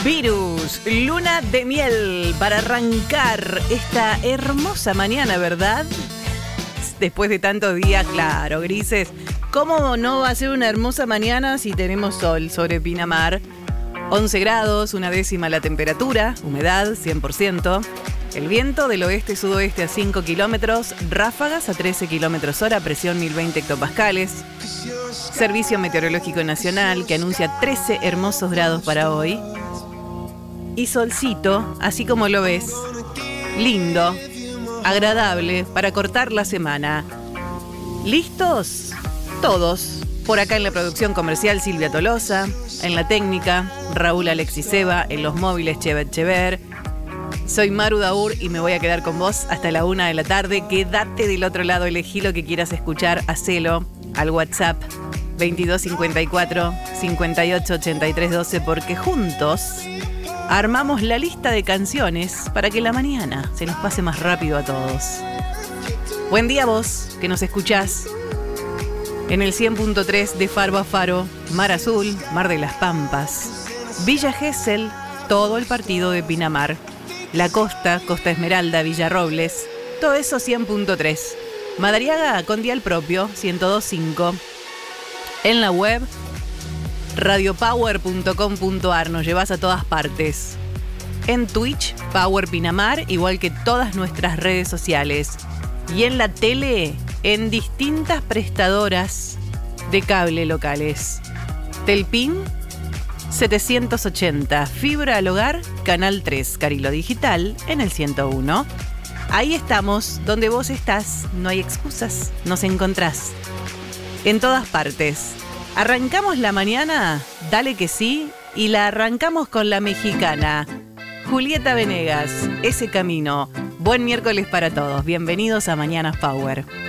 Virus, luna de miel para arrancar esta hermosa mañana, ¿verdad? Después de tantos días, claro, grises. ¿Cómo no va a ser una hermosa mañana si tenemos sol sobre Pinamar? 11 grados, 1/10 la temperatura, humedad 100%. El viento del oeste-sudoeste a 5 kilómetros, ráfagas a 13 kilómetros hora, presión 1020 hectopascales. Servicio Meteorológico Nacional que anuncia 13 hermosos grados para hoy. Y solcito, así como lo ves, lindo, agradable para cortar la semana. ¿Listos? Todos. Por acá en la producción comercial Silvia Tolosa, en la técnica Raúl Alexiseva, en los móviles Cheva Echever. Soy Maru Daur y me voy a quedar con vos hasta la 1 de la tarde. Quédate del otro lado, elegí lo que quieras escuchar, hacelo al WhatsApp 2254 58 83 12 porque juntos armamos la lista de canciones para que la mañana se nos pase más rápido a todos. Buen día vos, que nos escuchás en el 100.3 de Faro a Faro, Mar Azul, Mar de las Pampas, Villa Gesell, todo el partido de Pinamar, La Costa, Costa Esmeralda, Villa Robles, todo eso 100.3. Madariaga con dial propio, 102.5. En la web radiopower.com.ar, nos llevas a todas partes. En Twitch, Power Pinamar, igual que todas nuestras redes sociales. Y en la tele, en distintas prestadoras de cable locales. Telpin 780, Fibra al Hogar, Canal 3, Carilo Digital, en el 101. Ahí estamos, donde vos estás, no hay excusas, nos encontrás. En todas partes. Arrancamos la mañana, dale que sí, y la arrancamos con la mexicana Julieta Venegas, Ese Camino. Buen miércoles para todos, bienvenidos a Mañana Power.